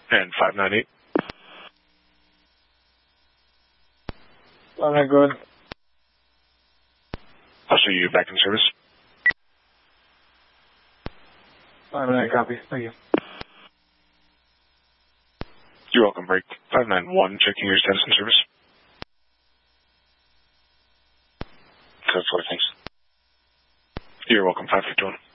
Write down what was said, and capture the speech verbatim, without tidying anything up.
And five nine eight. five nine, go ahead. I'll see you back in service. five nine, copy. Thank you. You're welcome, break. five nine one, checking your status in service. Code four, thanks. You're welcome, five fifty-one.